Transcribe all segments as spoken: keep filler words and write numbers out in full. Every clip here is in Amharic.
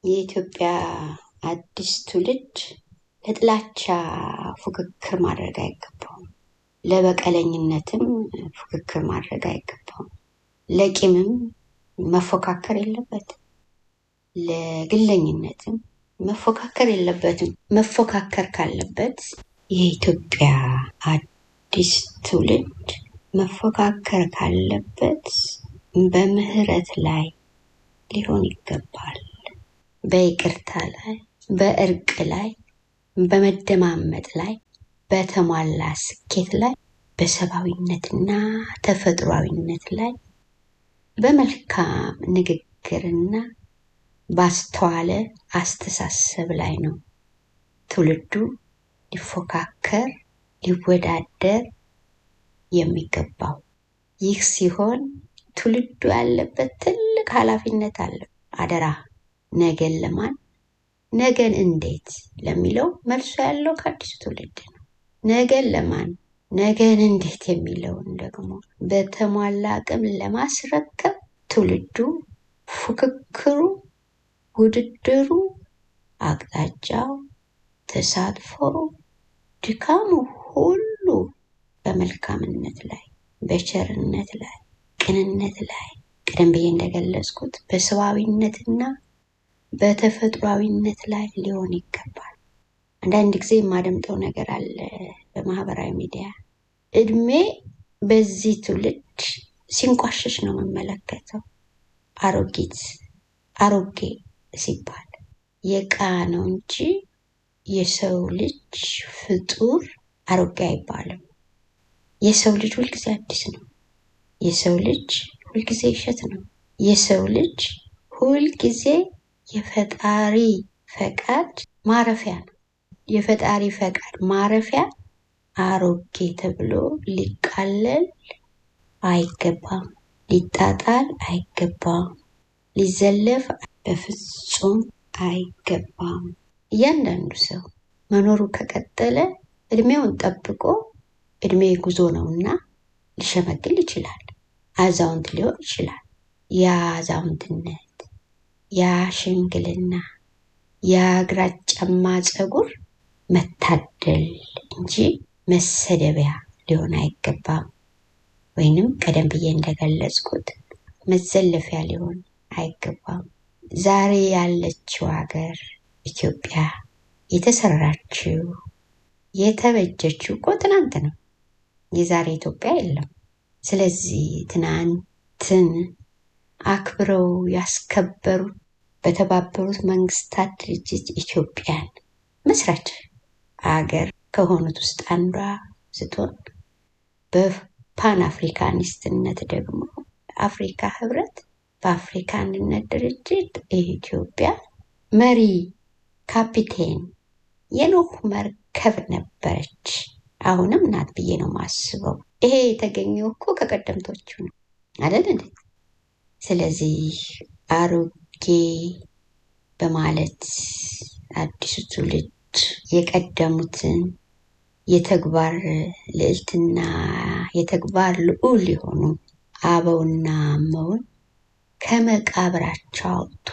የኢትዮጵያ አዲስ ትውልድ ለጥላቻ ፉክክር ማድረግ አይገባውም። ለበቀለኝነትም ፉክክር ማድረግ አይገባውም። ለቂምም መፎካከር የለበትም። ለግለኝነትም መፎካከር የለበትም። መፎካከር ካለበት የኢትዮጵያ አዲስ ትውልድ መፎካከር ካለበት በምህረት ላይ ሊሆን ይገባል። በይቅርታ ላይ፣ በእርቅ ላይ፣ በመደማመጥ ላይ፣ በተሟላ ስኬት ላይ፣ በሰብአዊነትና ተፈጥሯዊነት ላይ፣ በመልካም ንግግርና ባስተዋለ አስተሳሰብ ላይ ነው ትውልዱ ሊፎካከር ሊወዳደር የሚገባው። ይህ ሲሆን ትውልዱ ያለበት ትልቅ ኃላፊነት አለ። አደራ ነገን ለማን ነገን እንዴት ለሚለው መልሶ ያለው ከአዲስ ትውልድ ነው። ነገን ለማን ነገን እንዴት የሚለውን ደግሞ በተሟላ አቅም ለማስረከብ ትውልዱ ፉክክሩ፣ ውድድሩ፣ አቅጣጫው፣ ተሳትፎ፣ ድካሙ ሁሉ በመልካምነት ላይ፣ በቸርነት ላይ፣ ቅንነት ላይ፣ ቀደም ብዬ እንደገለጽኩት በሰብአዊነትና በተፈጥሯዊነት ላይ ሊሆን ይገባል። አንዳንድ ጊዜ የማደምጠው ነገር አለ በማህበራዊ ሚዲያ። እድሜ በዚህ ትውልድ ሲንቋሽሽ ነው የምመለከተው። አሮጊት አሮጌ ሲባል የቃ ነው እንጂ የሰው ልጅ ፍጡር አሮጌ አይባልም። የሰው ልጅ ሁልጊዜ አዲስ ነው። የሰው ልጅ ሁልጊዜ እሸት ነው። የሰው ልጅ ሁልጊዜ የፈጣሪ ፈቃድ ማረፊያ ነው። የፈጣሪ ፈቃድ ማረፊያ አሮጌ ተብሎ ሊቃለል አይገባም፣ ሊጣጣል አይገባም፣ ሊዘለፍ በፍጹም አይገባም። እያንዳንዱ ሰው መኖሩ ከቀጠለ እድሜውን ጠብቆ እድሜ ጉዞ ነውና ሊሸመግል ይችላል። አዛውንት ሊሆን ይችላል። ያ አዛውንትነት፣ ያ ሽምግልና፣ ያ ግራጫማ ፀጉር መታደል እንጂ መሰደቢያ ሊሆን አይገባም። ወይንም ቀደም ብዬ እንደገለጽኩት መዘለፊያ ሊሆን አይገባም። ዛሬ ያለችው ሀገር ኢትዮጵያ የተሰራችው የተበጀችው እኮ ትናንት ነው። የዛሬ ኢትዮጵያ የለም። ስለዚህ ትናንትን አክብረው ያስከበሩ በተባበሩት መንግስታት ድርጅት ኢትዮጵያን መስራች አገር ከሆኑት ውስጥ አንዷ ስትሆን በፓን አፍሪካኒስትነት ደግሞ አፍሪካ ህብረት በአፍሪካ አንድነት ድርጅት ኢትዮጵያ መሪ ካፒቴን የኖህ መርከብ ነበረች። አሁንም ናት ብዬ ነው ማስበው። ይሄ የተገኘው እኮ ከቀደምቶቹ ነው አይደል እንዴ? ስለዚህ አሮጌ በማለት አዲሱ ትውልድ የቀደሙትን የተግባር ልዕልትና የተግባር ልዑል የሆኑ አበውና እመውን ከመቃብራቸው አውጥቶ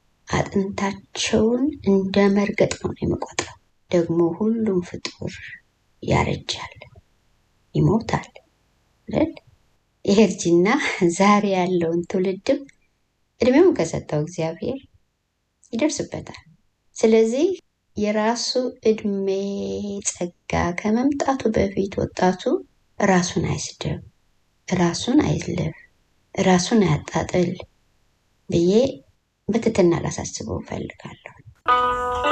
አጥንታቸውን እንደ መርገጥ ነው የሚቆጥረው። ደግሞ ሁሉም ፍጡር ያረጃል፣ ይሞታል አይደል? ይሄ እርጅና ዛሬ ያለውን ትውልድም እድሜውን ከሰጠው እግዚአብሔር ይደርስበታል። ስለዚህ የራሱ እድሜ ጸጋ ከመምጣቱ በፊት ወጣቱ ራሱን አይስደብ፣ ራሱን አይዝለፍ፣ ራሱን አያጣጥል ብዬ በትህትና ላሳስበው እፈልጋለሁ።